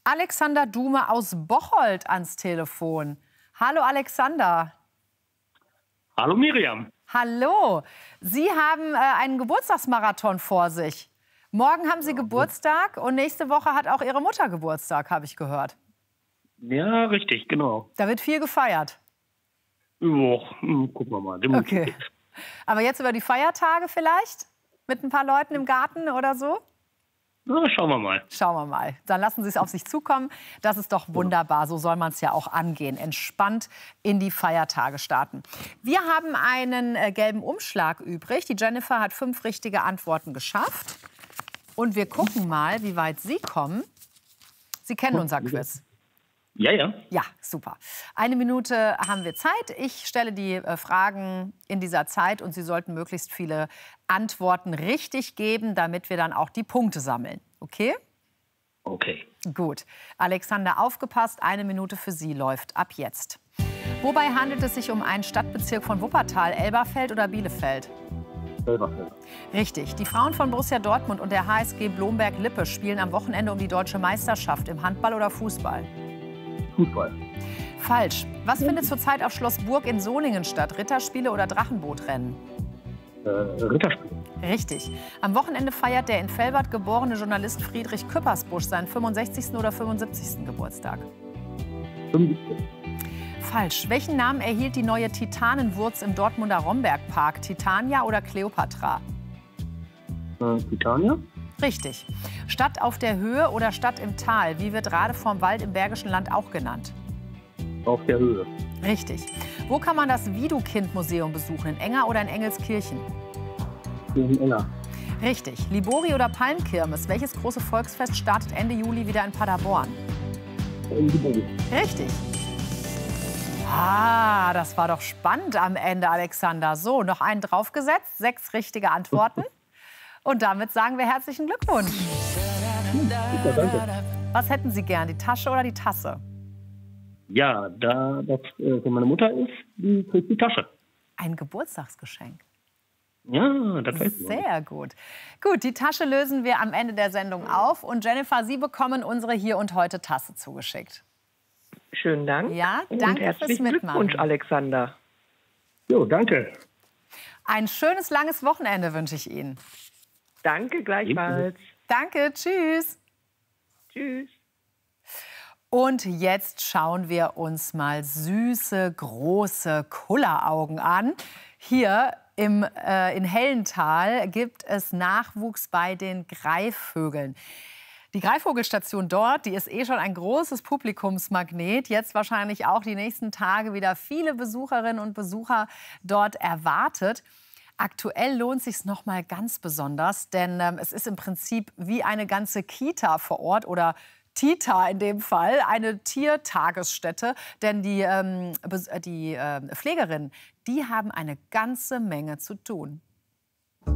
Alexander Dume aus Bocholt ans Telefon. Hallo Alexander. Hallo Miriam. Hallo. Sie haben einen Geburtstagsmarathon vor sich. Morgen haben Sie Geburtstag und nächste Woche hat auch Ihre Mutter Geburtstag, habe ich gehört. Ja, richtig, genau. Da wird viel gefeiert. Gucken wir mal. Okay. Aber jetzt über die Feiertage vielleicht? Mit ein paar Leuten im Garten oder so? Na, schauen wir mal. Schauen wir mal. Dann lassen Sie es auf sich zukommen. Das ist doch wunderbar. So soll man es ja auch angehen. Entspannt in die Feiertage starten. Wir haben einen gelben Umschlag übrig. Die Jennifer hat 5 richtige Antworten geschafft. Und wir gucken mal, wie weit Sie kommen. Sie kennen unser Quiz. Ja, ja. Ja, super. 1 Minute haben wir Zeit. Ich stelle die Fragen in dieser Zeit und Sie sollten möglichst viele Antworten richtig geben, damit wir dann auch die Punkte sammeln. Okay? Okay. Gut. Alexander, aufgepasst. 1 Minute für Sie läuft ab jetzt. Wobei handelt es sich um einen Stadtbezirk von Wuppertal, Elberfeld oder Bielefeld? Elberfeld. Richtig. Die Frauen von Borussia Dortmund und der HSG Blomberg-Lippe spielen am Wochenende um die deutsche Meisterschaft im Handball oder Fußball? Fußball. Falsch. Was findet zurzeit auf Schloss Burg in Solingen statt? Ritterspiele oder Drachenbootrennen? Ritterspiel. Richtig. Am Wochenende feiert der in Velbert geborene Journalist Friedrich Küppersbusch seinen 65. oder 75. Geburtstag? 75. Falsch. Welchen Namen erhielt die neue Titanenwurz im Dortmunder Rombergpark? Titania oder Kleopatra? Titania. Richtig. Stadt auf der Höhe oder Stadt im Tal? Wie wird Rade vorm Wald im Bergischen Land auch genannt? Auf der Höhe. Richtig. Wo kann man das Widukind-Museum besuchen? In Enger oder in Engelskirchen? In Enger. Richtig. Libori oder Palmkirmes? Welches große Volksfest startet Ende Juli wieder in Paderborn? In Libori. Richtig. Ah, das war doch spannend am Ende, Alexander. So, noch einen draufgesetzt. 6 richtige Antworten. Und damit sagen wir herzlichen Glückwunsch. Super, danke. Was hätten Sie gern, die Tasche oder die Tasse? Ja, da das für meine Mutter ist, die kriegt die Tasche. Ein Geburtstagsgeschenk. Ja, das weiß ich. Sehr gut. Gut, die Tasche lösen wir am Ende der Sendung auf. Und Jennifer, Sie bekommen unsere Hier und Heute Tasse zugeschickt. Schönen Dank. Ja, und danke fürs herzlichen Mitmachen. Glückwunsch, Alexander. Jo, danke. Ein schönes, langes Wochenende wünsche ich Ihnen. Danke gleichfalls. Danke, tschüss. Tschüss. Und jetzt schauen wir uns mal süße, große Kulleraugen an. Hier in Hellental gibt es Nachwuchs bei den Greifvögeln. Die Greifvogelstation dort, die ist eh schon ein großes Publikumsmagnet. Jetzt wahrscheinlich auch die nächsten Tage wieder viele Besucherinnen und Besucher dort erwartet. Aktuell lohnt sich noch mal ganz besonders, denn es ist im Prinzip wie eine ganze Kita vor Ort oder Kita in dem Fall, eine Tiertagesstätte. Denn die Pflegerinnen, die haben eine ganze Menge zu tun.